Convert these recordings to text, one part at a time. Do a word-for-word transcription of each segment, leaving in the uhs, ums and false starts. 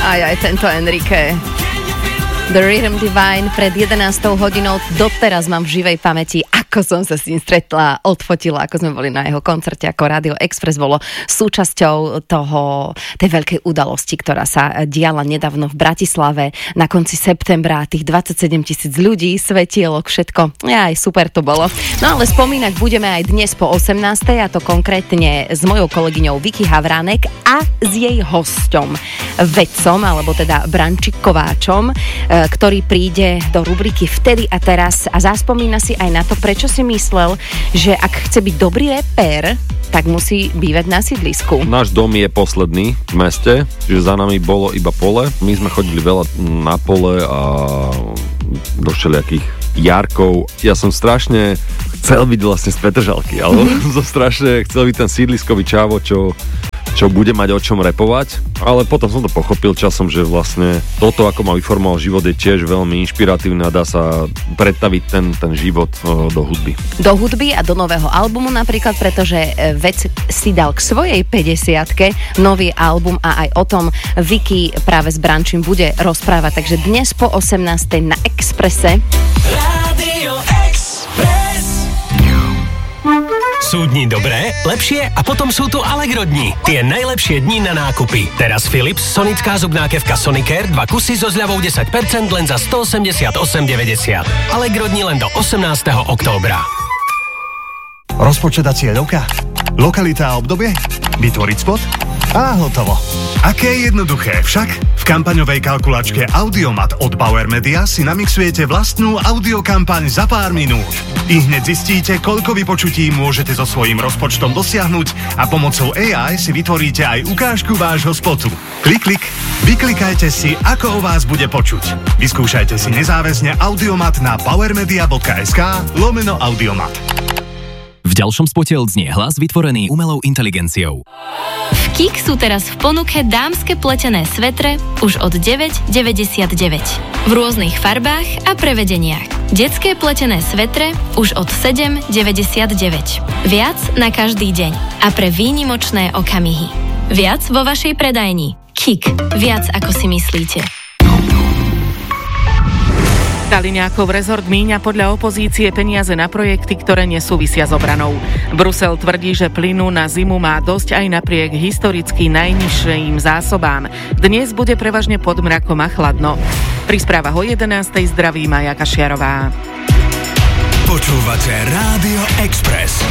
Aj, aj tento Enrique. The Rhythm Divine pred jedenástou hodinou. Doteraz mám v živej pamäti, ako som sa s ním stretla, odfotila, ako sme boli na jeho koncerte, ako Radio Express bolo súčasťou toho, tej veľkej udalosti, ktorá sa diala nedávno v Bratislave na konci septembra. Tých dvadsaťsedem tisíc ľudí, svetielok, všetko. Aj super to bolo. No ale spomínať budeme aj dnes po osemnástej, a to konkrétne s mojou kolegyňou Vicky Havránek a s jej hosťom, vedcom, alebo teda Brančík Kováčom, ktorý príde do rubriky Vtedy a teraz a zaspomína si aj na to, prečo si myslel, že ak chce byť dobrý rapper, tak musí bývať na sídlisku. Náš dom je posledný v meste, čiže za nami bolo iba pole. My sme chodili veľa na pole a do všelijakých jarkov. Ja som strašne chcel byť vlastne z Petržalky, ale mm-hmm. som strašne chcel byť ten sídliskový čávo, čo čo bude mať o čom repovať, ale potom som to pochopil časom, že vlastne toto, ako ma vyformoval život, je tiež veľmi inšpiratívne a dá sa predstaviť ten, ten život o, do hudby. Do hudby a do nového albumu napríklad, pretože vec si dal k svojej päťdesiatke nový album a aj o tom Vicky práve s Brančím bude rozprávať, takže dnes po osemnástej na Expresse. Radio Express. Sú dni dobré, lepšie a potom sú tu Allegro dni. Tie najlepšie dni na nákupy. Teraz Philips sonická zubná kefka Sonicare dva kusy so zľavou desať percent len za stoosemdesiatosem deväťdesiat. Allegro dni len do osemnásteho októbra. Rozpočet a cieľ roka? Lokalita a obdobie? Vytvoriť spot? A hotovo. Aké jednoduché však? V kampaňovej kalkulačke Audiomat od Bauer Media si namixujete vlastnú audiokampaň za pár minút. I hneď zistíte, koľko vypočutí môžete so svojím rozpočtom dosiahnuť a pomocou á í si vytvoríte aj ukážku vášho spotu. Klik, klik, vyklikajte si, ako o vás bude počuť. Vyskúšajte si nezáväzne Audiomat na powermedia.sk lomeno Audiomat. V ďalšom spote odznie hlas vytvorený umelou inteligenciou. V Kik sú teraz v ponuke dámske pletené svetre už od deväť deväťdesiatdeväť. V rôznych farbách a prevedeniach. Detské pletené svetre už od sedem deväťdesiatdeväť. Viac na každý deň a pre výnimočné okamihy. Viac vo vašej predajni. Kik. Viac ako si myslíte. Kaliňákov rezort míňa podľa opozície peniaze na projekty, ktoré nesúvisia s obranou. Brusel tvrdí, že plynu na zimu má dosť aj napriek historicky najnižším zásobám. Dnes bude prevažne pod mrakom a chladno. Pri správach o jedenástej zdraví Maja Kašiarová. Počúvate Rádio Express.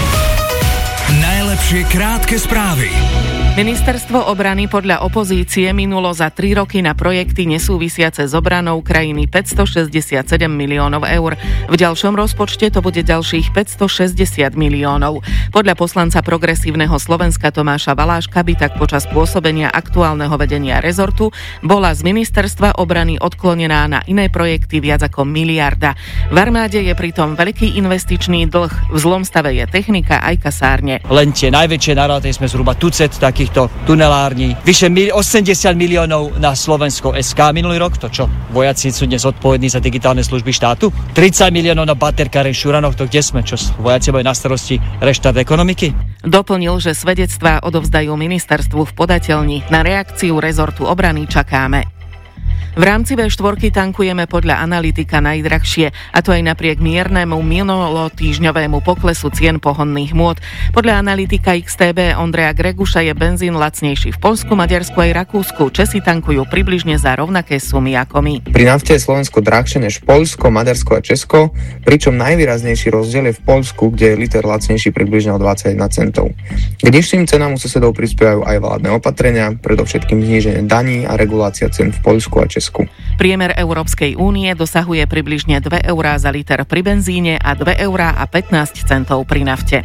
Najlepšie krátke správy. Ministerstvo obrany podľa opozície minulo za tri roky na projekty nesúvisiace s obranou krajiny päťstošesťdesiatsedem miliónov eur. V ďalšom rozpočte to bude ďalších päťstošesťdesiat miliónov. Podľa poslanca Progresívneho Slovenska Tomáša Valáška by tak počas pôsobenia aktuálneho vedenia rezortu bola z ministerstva obrany odklonená na iné projekty viac ako miliarda. V armáde je pritom veľký investičný dlh, v zlom stave je technika aj kasárne. Len tie najväčšie naráty sme zhruba tucet takýchto tunelární. Vyše osemdesiat miliónov na Slovensko es ká minulý rok, to čo? Vojaci sú dnes odpovední za digitálne služby štátu? tridsať miliónov na baterkáren Šuranoch, to kde sme? Čo vojaci majú na starosti reštart ekonomiky? Doplnil, že svedectvá odovzdajú ministerstvu v podateľni. Na reakciu rezortu obrany čakáme. V rámci vé štyri tankujeme podľa analytika najdrahšie, a to aj napriek miernemu minulotýždňovému poklesu cien pohonných môd. Podľa analytika iks té bé Ondreja Greguša je benzín lacnejší v Poľsku, Maďarsku aj Rakúsku. Česi tankujú približne za rovnaké sumy ako my. Pri nafte je Slovensko drahšie než Poľsko, Maďarsko a Česko, pričom najvýraznejší rozdiel je v Poľsku, kde je liter lacnejší približne o dvadsaťjeden centov. K nižším cenám u susedov prispievajú aj vládne opatrenia, predovšetkým zníženie daní a regulácia cien v Poľsku a Česku. Priemer Európskej únie dosahuje približne dve eurá za liter pri benzíne a dve eurá a pätnásť centov pri nafte.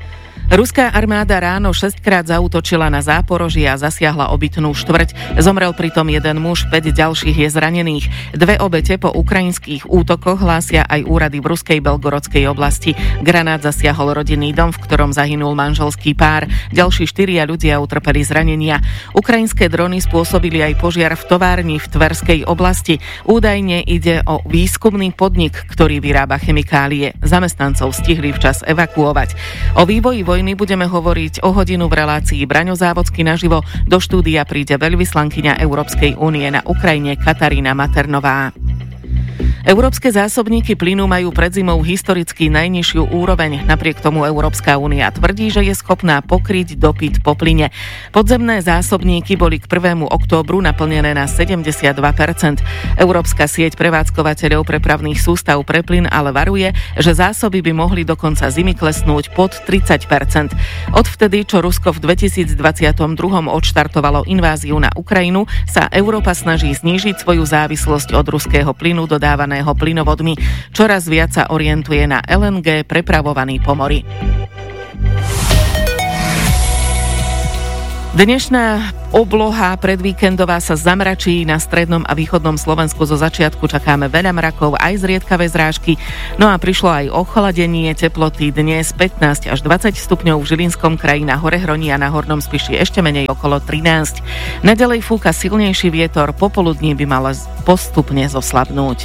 Ruská armáda ráno šesťkrát zaútočila na Záporožie a zasiahla obytnú štvrť. Zomrel pritom jeden muž, päť ďalších je zranených. Dve obete po ukrajinských útokoch hlásia aj úrady v ruskej Belgorodskej oblasti. Granát zasiahol rodinný dom, v ktorom zahynul manželský pár. Ďalší štyria ľudia utrpeli zranenia. Ukrajinské drony spôsobili aj požiar v továrni v Tverskej oblasti. Údajne ide o výskumný podnik, ktorý vyrába chemikálie. Zamestnancov stihli včas evakuovať. O vývoji vojny vojny budeme hovoriť o hodinu v relácii Braňo Závodský naživo. Do štúdia príde veľvyslankyňa Európskej únie na Ukrajine Katarína Maternová. Európske zásobníky plynu majú pred zimou historicky najnižšiu úroveň. Napriek tomu Európska únia tvrdí, že je schopná pokryť dopyt po plyne. Podzemné zásobníky boli k prvému októbru naplnené na sedemdesiatdva percent. Európska sieť prevádzkovateľov prepravných sústav pre plyn ale varuje, že zásoby by mohli do konca zimy klesnúť pod tridsať percent. Odvtedy, čo Rusko v dvetisícdvadsaťdva odštartovalo inváziu na Ukrajinu, sa Európa snaží znížiť svoju závislosť od ruského plynu dodávaného plynovodmi. Čoraz viac sa orientuje na el en gé prepravovaný po mori. Dnešná obloha predvíkendová sa zamračí. Na strednom a východnom Slovensku zo začiatku čakáme veľa mrakov, aj zriedkavé zrážky. No a prišlo aj ochladenie, teploty dnes pätnásť až dvadsať stupňov, v Žilinskom kraji, na Horehroní a na Hornom Spiši ešte menej, okolo trinásť. Naďalej fúka silnejší vietor, popoludní by mal postupne zoslabnúť.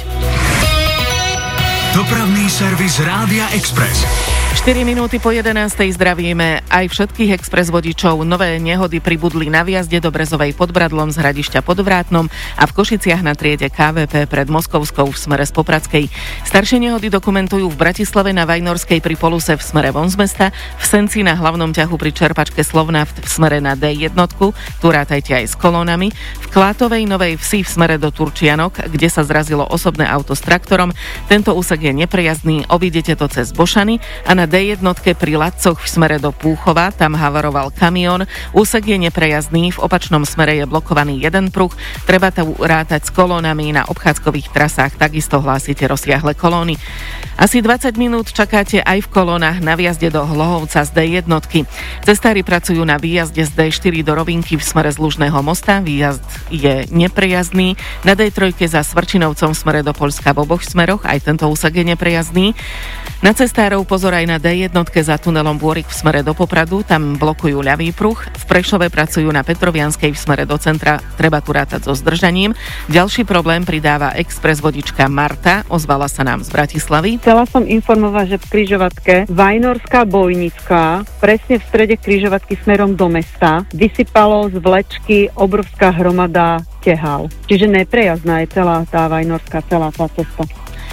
Dopravný servis Rádia Express. štyri minúty po jedenástej zdravíme aj všetkých Express vodičov. Nové nehody pribudli na výjazde do Brezovej pod Bradlom z Hradišťa pod Vrátnom a v Košiciach na triede ká vé pé pred Moskovskou v smere z Popradskej. Staršie nehody dokumentujú v Bratislave na Vajnorskej pri Poluse v smere von z mesta, v Senci na hlavnom ťahu pri čerpačke Slovnaft v smere na dé jedna, tu rátajte aj s kolónami, v Klátovej Novej Vsi v smere do Turčianok, kde sa zrazilo osobné auto s traktorom. Tento úsek je neprejazdný, obídete to cez Bošany, a na dé jedna pri Ladcoch v smere do Púchova, tam havaroval kamión. Úsek je neprejazdný, v opačnom smere je blokovaný jeden pruh, treba tu rátať s kolónami, na obchádzkových trasách takisto hlásite rozsiahle kolóny. Asi dvadsať minút čakáte aj v kolónach na výjazde do Hlohovca z dé jedna. Cestári pracujú na výjazde z dé štyri do Rovinky v smere z Lužného mosta, výjazd je neprejazdný. Na dé tri za Svrčinovcom v smere do Poľska v oboch smeroch, aj tento úsek je neprejazdný. Na cestárov pozor aj na dé jedna za tunelom Bôrik v smere do Popradu, tam blokujú ľavý pruh. V Prešove pracujú na Petrovianskej v smere do centra, treba tu rátať so zdržaním. Ďalší problém pridáva express vodička Marta, ozvala sa nám z Bratislavy. Chcela som informovať, že v križovatke Vajnorská Bojnická, presne v strede križovatky smerom do mesta, vysypalo z vlečky obrovská hromada tehál. Čiže neprejazdná je celá tá Vajnorská, celá tá cesta.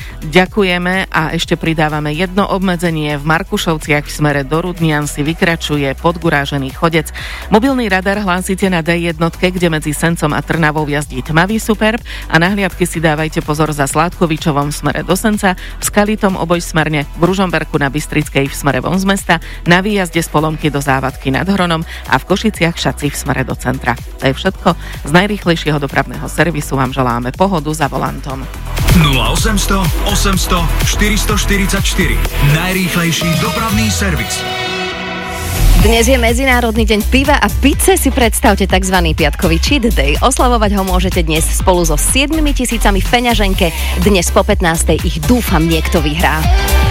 Ďakujeme a ešte pridávame jedno obmedzenie. V Markušovciach v smere do Rudnian si vykračuje podgurážený chodec. Mobilný radar hlásite na dé jedna, kde medzi Sencom a Trnavou jazdí tmavý Superb, a na hliadky si dávajte pozor za Sládkovičovom v smere do Senca, v Skalitom obojsmerne, v Ružomberku na Bystrickej v smere von z mesta, na výjazde z Polomky do Závadky nad Hronom a v Košiciach Šaci v smere do centra. To je všetko. Z najrýchlejšieho dopravného servisu vám želáme pohodu za volantom. nula osemsto osemsto štyristoštyridsaťštyri. Najrýchlejší dopravný servis. Dnes je Medzinárodný deň piva a pice, si predstavte tzv. Piatkový cheat day. Oslavovať ho môžete dnes spolu so siedmimi tisícami v peňaženke. Dnes po pätnástej ich dúfam niekto vyhrá.